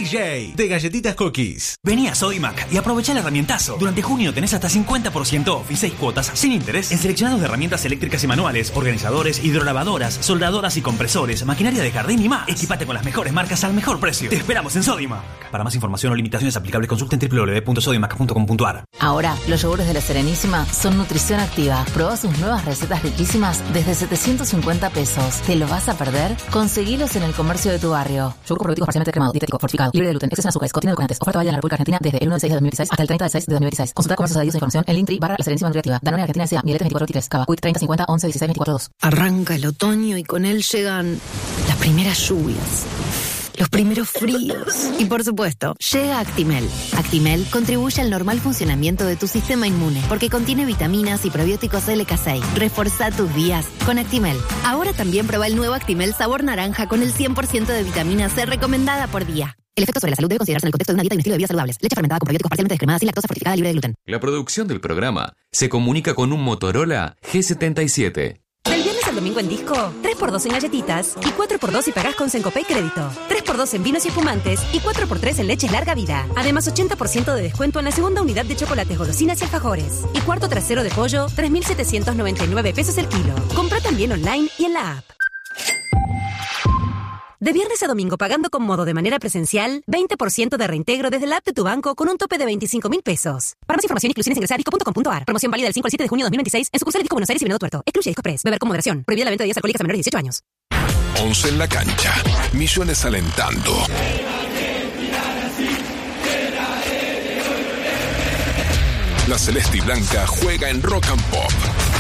DJ de Galletitas Cookies. Vení a Sodimac y aprovechá el herramientazo. Durante junio tenés hasta 50% off y 6 cuotas sin interés en seleccionados de herramientas eléctricas y manuales, organizadores, hidrolavadoras, soldadoras y compresores, maquinaria de jardín y más. Equipate con las mejores marcas al mejor precio. Te esperamos en Sodimac. Para más información o limitaciones aplicables, consulten www.sodimac.com.ar. Ahora, los yogures de La Serenísima son nutrición activa. Probá sus nuevas recetas riquísimas desde 750 pesos. ¿Te lo vas a perder? Conseguilos en el comercio de tu barrio. Yogur probiótico parcialmente cremado, dietético, fortificado, libre de gluten, exceso en azúcares, contiene edulcorantes. Oferta válida en la República Argentina desde el 1 de 6 de 2016 hasta el 30 de 6 de 2016. Consulta comercios adheridos a información en Linktree /La Serenísima Nutriactiva. Danone Argentina S.A. Miletes 2423. Cava. Quick 30 50 11 16 24 2. Arranca el otoño y con él llegan las primeras lluvias, los primeros fríos y, por supuesto, llega Actimel. Actimel contribuye al normal funcionamiento de tu sistema inmune porque contiene vitaminas y probióticos LK6. Reforzá tus días con Actimel. Ahora también prueba el nuevo Actimel sabor naranja con el 100% de vitamina C recomendada por día. El efecto sobre la salud debe considerarse en el contexto de una dieta y un estilo de vida saludables. Leche fermentada con probióticos parcialmente descremadas sin lactosa, fortificada, libre de gluten. La producción del programa se comunica con un Motorola G77. Del viernes al domingo en Disco, 3x2 en galletitas y 4x2 si pagás con Sencopay Crédito. 3x2 en vinos y espumantes y 4x3 en leches larga vida. Además, 80% de descuento en la segunda unidad de chocolates, golosinas y alfajores. Y cuarto trasero de pollo, 3.799 pesos el kilo. Compra también online y en la app. De viernes a domingo pagando con Modo de manera presencial, 20% de reintegro desde la app de tu banco con un tope de 25.000 pesos. Para más información, inclusiones ingresa a disco.com.ar. Promoción válida del 5 al 7 de junio de 2026 en sucursales Disco Buenos Aires y Venado Tuerto. Excluye Disco Press. Beber con moderación. Prohibida la venta de bebidas alcohólicas a menores de 18 años. 11 en la cancha. Millones alentando. La celeste y blanca juega en Rock and Pop.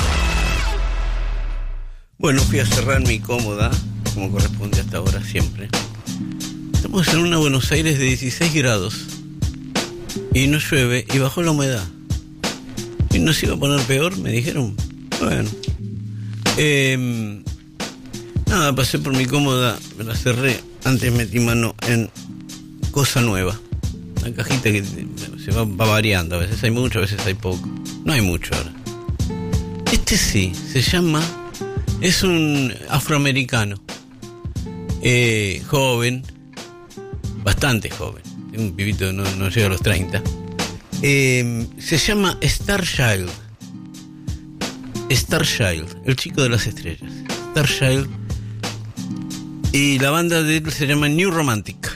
Bueno, fui a cerrar mi cómoda, como corresponde hasta ahora siempre. Estamos en una Buenos Aires de 16 grados y no llueve y bajó la humedad. Y no se iba a poner peor, me dijeron. Bueno, nada, pasé por mi cómoda, me la cerré. Antes metí mano en cosa nueva. Una cajita que se va variando, a veces hay mucho, a veces hay poco. No hay mucho ahora. Este sí, se llama... Es un afroamericano, joven, bastante joven, un pibito no llega a los 30. Se llama Starchild, el chico de las estrellas. Starchild. Y la banda de él se llama New Romantic.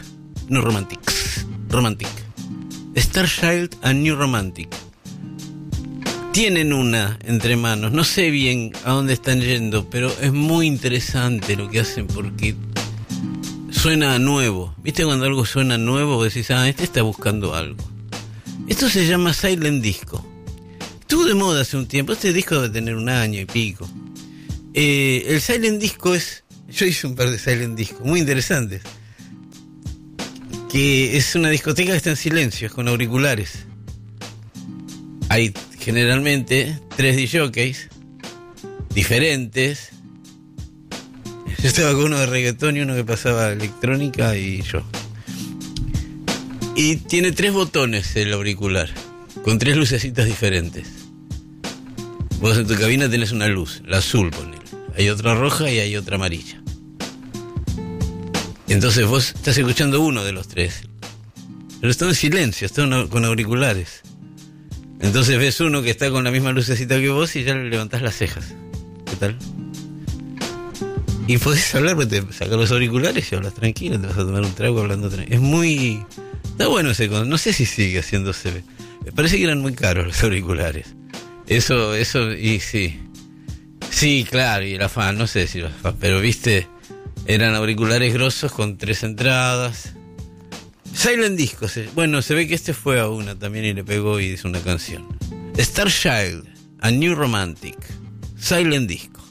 Starchild and New Romantic. Tienen una entre manos, no sé bien a dónde están yendo, pero es muy interesante lo que hacen porque suena nuevo. ¿Viste cuando algo suena nuevo? Vos decís, este está buscando algo. Esto se llama Silent Disco. Estuvo de moda hace un tiempo, este disco debe tener un año y pico. El Silent Disco es... Yo hice un par de Silent Disco muy interesantes. Que es una discoteca que está en silencio, es con auriculares. Hay generalmente 3 DJs diferentes. Yo estaba con uno de reggaetón y uno que pasaba electrónica y yo. Y tiene 3 botones el auricular, con 3 lucecitas diferentes. Vos en tu cabina tenés una luz, la azul, ponele. Hay otra roja y hay otra amarilla. Entonces vos estás escuchando uno de los 3. Pero está en silencio, está con auriculares. Entonces ves uno que está con la misma lucecita que vos y ya le levantás las cejas. ¿Qué tal? Y podés hablar, porque te sacas los auriculares y hablas tranquilo, te vas a tomar un trago hablando tranquilo. Es muy... Está bueno ese... No sé si sigue haciéndose... Me parece que eran muy caros los auriculares. Eso, y sí. Sí, claro, y el afán, no sé si el afán, pero viste, eran auriculares grosos con 3 entradas... Silent Disco, bueno, se ve que este fue a una también y le pegó y hizo una canción. Starchild, A New Romantic, Silent Disco.